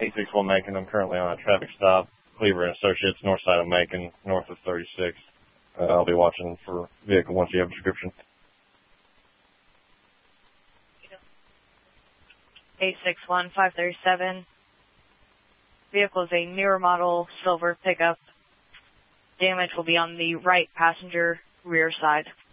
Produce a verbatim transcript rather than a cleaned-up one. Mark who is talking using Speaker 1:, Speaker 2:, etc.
Speaker 1: eight six one Macon. I'm currently on a traffic stop. Cleaver and Associates, north side of Macon, north of thirty-six. Uh, I'll be watching for vehicle once you have a description.
Speaker 2: eight six one, five three seven. Vehicle is a newer model silver pickup. Damage will be on the right passenger rear side.